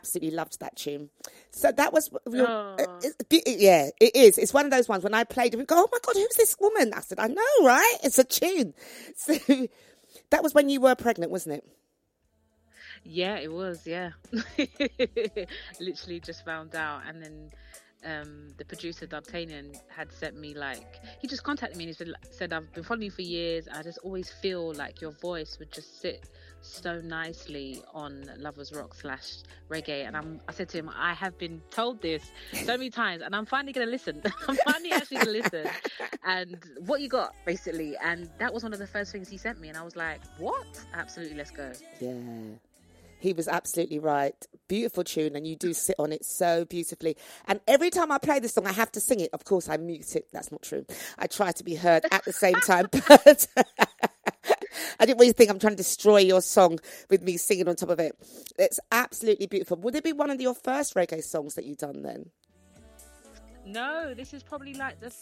absolutely loved that tune. So that was, yeah, it is. It's one of those ones when I played it, we go, oh my God, who's this woman? I said, I know, right? It's a tune. So that was when you were pregnant, wasn't it? Yeah, it was. Yeah. Literally just found out. And then the producer D'Artagnan had sent me, like, he just contacted me and he said I've been following you for years. I just always feel like your voice would just sit so nicely on Lovers Rock / reggae. And I said to him, I have been told this so many times and I'm finally gonna listen. I'm finally actually gonna listen. And what you got, basically. And that was one of the first things he sent me, and I was like, what? Absolutely, let's go. Yeah. He was absolutely right. Beautiful tune, and you do sit on it so beautifully. And every time I play this song, I have to sing it. Of course, I mute it. That's not true. I try to be heard at the same time, but I didn't want you to think I'm trying to destroy your song with me singing on top of it. It's absolutely beautiful. Would it be one of your first reggae songs that you've done then? No, this is probably like the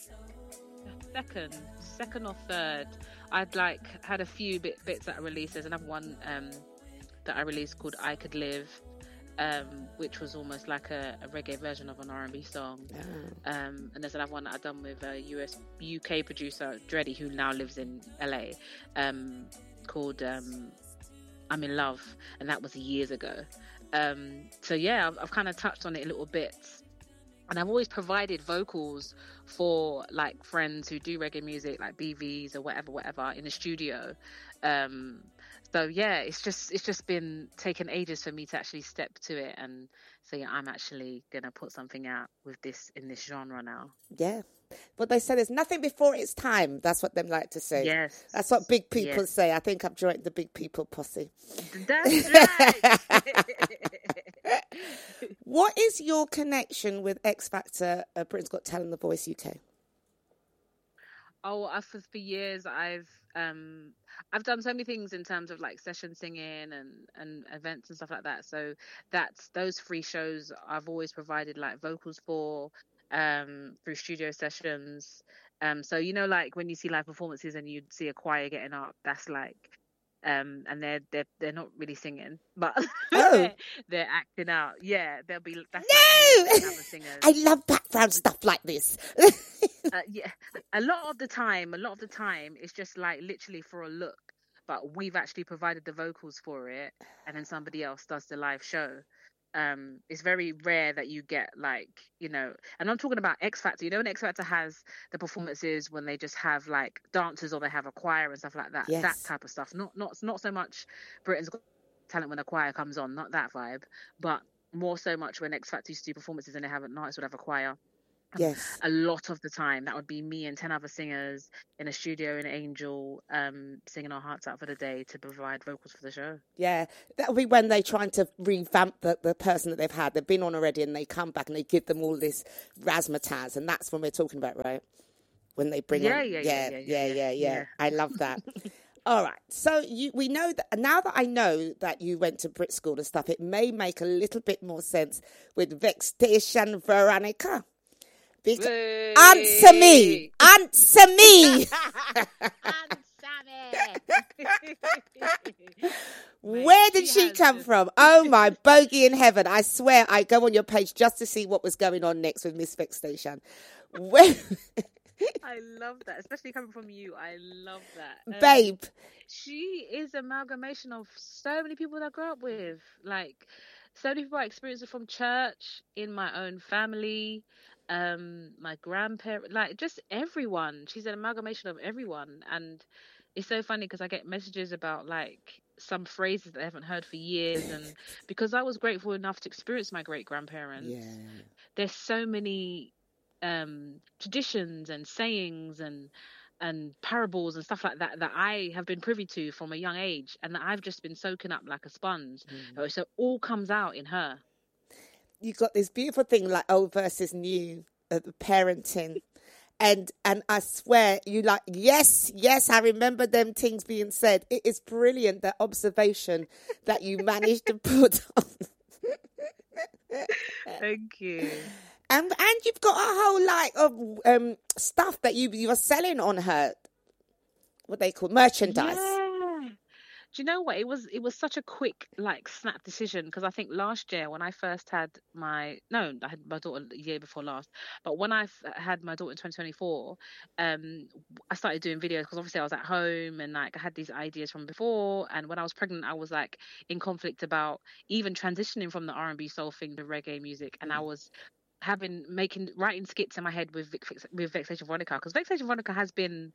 second or third. I'd had a few bits that I released. There's another one that I released called I Could Live, which was almost like a reggae version of an R&B song. And there's another one that I've done with a UK producer, Dreddy, who now lives in LA, called I'm in Love, and that was years ago. So yeah, I've kind of touched on it a little bit. And I've always provided vocals for like friends who do reggae music, like BVs or whatever in the studio. So yeah, it's just been taken ages for me to actually step to it, and so yeah, I'm actually gonna put something out with this in this genre now. Yeah, but they say there's nothing before its time. That's what they like to say. Yes, that's what big people say. I think I've joined the big people posse. That's right. What is your connection with X Factor, Britain's Got Talent, The Voice UK? Oh, for years I've done so many things in terms of like session singing and events and stuff like that. So that's those free shows I've always provided like vocals for through studio sessions. So you know, like when you see live performances and you see a choir getting up, that's like and they're not really singing, but they're acting out. Yeah, they'll be. That's like I love background stuff like this. Yeah, a lot of the time it's just like literally for a look, but we've actually provided the vocals for it, and then somebody else does the live show. It's very rare that you get like, you know, and I'm talking about X Factor. You know, when X Factor has the performances when they just have like dancers or they have a choir and stuff like that. Yes. That type of stuff. Not so much Britain's Got Talent when a choir comes on, not that vibe, but more so much when X Factor used to do performances and they have an artist would have a choir. Yes. A lot of the time that would be me and 10 other singers in a studio in Angel, singing our hearts out for the day to provide vocals for the show. Yeah, that'll be when they're trying to revamp the person that they've had. They've been on already and they come back and they give them all this razzmatazz, and that's when we're talking about, right? When they bring on... Yeah. I love that. All right, so we know that now that I know that you went to Brit School and stuff, it may make a little bit more sense with Vextation Veronica. Answer me! Answer me! Where did she come from? Oh, my bogey in heaven. I swear I go on your page just to see what was going on next with Miss Vextation. I love that, especially coming from you. I love that. Babe. She is an amalgamation of so many people that I grew up with. Like, so many people I experienced it from church, in my own family, my grandparents, like just everyone. She's an amalgamation of everyone. And it's so funny because I get messages about like some phrases that I haven't heard for years, and because I was grateful enough to experience my great grandparents, there's so many traditions and sayings and parables and stuff like that that I have been privy to from a young age, and that I've just been soaking up like a sponge. So it all comes out in her. You got this beautiful thing like old versus new, parenting. And I swear, you like, yes, I remember them things being said. It is brilliant, that observation that you managed to put on. Thank you. And you've got a whole lot of stuff that you are selling on her, what they call merchandise. Do you know what? It was such a quick like snap decision, because I think last year when I first had I had my daughter the year before last, but when I had my daughter in 2024, I started doing videos because obviously I was at home and like I had these ideas from before, and when I was pregnant I was like in conflict about even transitioning from the R&B soul thing to reggae music, and I was writing skits in my head with Vexation Veronica, because Vexation Veronica has been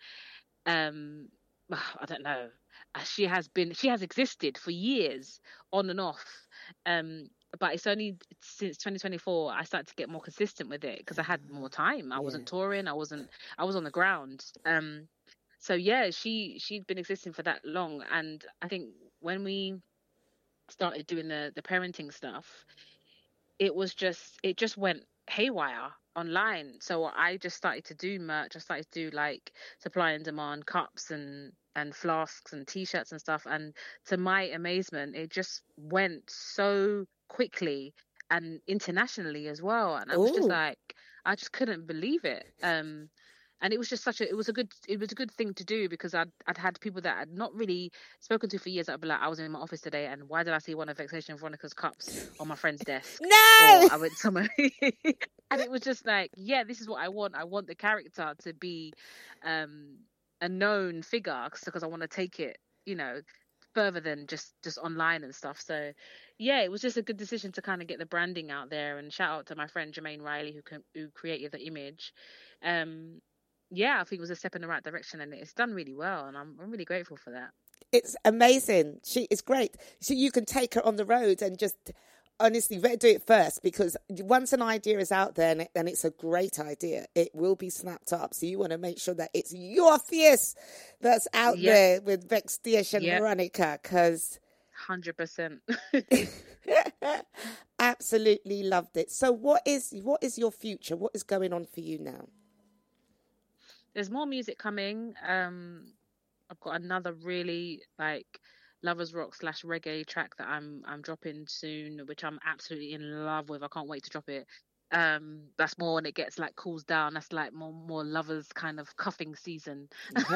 I don't know. She has existed for years, on and off. But it's only since 2024 I started to get more consistent with it because I had more time. I wasn't touring. I was on the ground. So yeah, she'd been existing for that long, and I think when we started doing the parenting stuff, it just went haywire online. So I just started to do merch. I started to do like supply and demand cups and flasks and t-shirts and stuff, and to my amazement it just went so quickly and internationally as well, and I was just like, I just couldn't believe it. And it was just it was a good thing to do, because I'd had people that I'd not really spoken to for years that would be like, I was in my office today and why did I see one of Vexation Veronica's cups on my friend's desk? No! Or I went somewhere and it was just like, yeah, this is what I want. I want the character to be a known figure, because I want to take it, further than just online and stuff. So yeah, it was just a good decision to kind of get the branding out there, and shout out to my friend Jermaine Riley who created the image. Yeah, I think it was a step in the right direction, and it's done really well, and I'm really grateful for that. It's amazing. She is great. So you can take her on the road and just, honestly, better do it first, because once an idea is out there and it's a great idea, it will be snapped up. So you want to make sure that it's your fierce that's out there with Vexation Veronica, because 100%. Absolutely loved it. So what is your future? What is going on for you now? There's more music coming. I've got another really like lovers rock / reggae track that I'm dropping soon, which I'm absolutely in love with. I can't wait to drop it. That's more when it gets like cools down. That's like more lovers kind of cuffing season.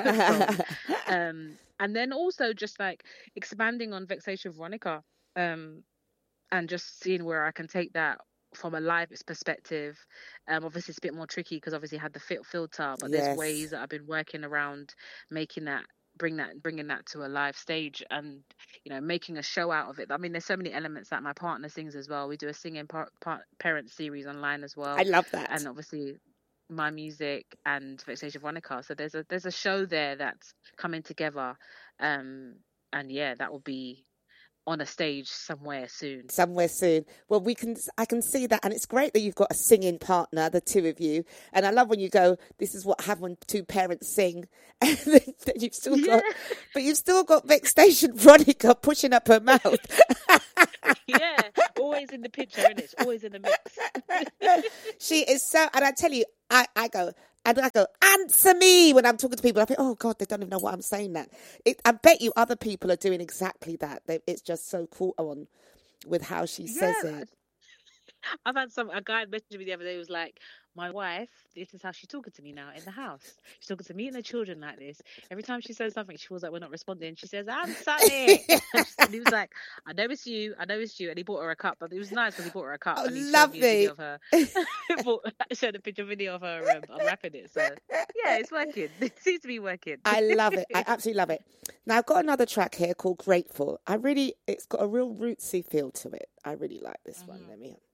And then also just like expanding on Vexation Veronica, and just seeing where I can take that from a live perspective. Obviously it's a bit more tricky because obviously I had the filter, but there's ways that I've been working around making that, bringing that to a live stage, and making a show out of it. I mean, there's so many elements that my partner sings as well. We do a singing parent series online as well. I love that. And obviously my music and Vexation Veronica, so there's a show there that's coming together, and yeah, that will be on a stage somewhere soon. Well, I can see that, and it's great that you've got a singing partner, the two of you. And I love when you go, this is what happens when two parents sing, and then you've still got Vexation Veronica pushing up her mouth. Yeah, always in the picture, isn't it? It's always in the mix. She is so, and I tell you, I go, answer me when I'm talking to people. I think, oh God, they don't even know what I'm saying. I bet you other people are doing exactly that. It's just so cool on with how she says it. I've had a guy message me the other day who was like, my wife, this is how she's talking to me now in the house. She's talking to me and the children like this. Every time she says something, she feels like we're not responding. She says, answer me. And he was like, I know it's you. And he bought her a cup. But it was nice because he bought her a cup. Oh, and he lovely. showed a picture video of her unwrapping it. So yeah, it's working. It seems to be working. I love it. I absolutely love it. Now I've got another track here called Grateful. It's got a real rootsy feel to it. I really like this one. Let me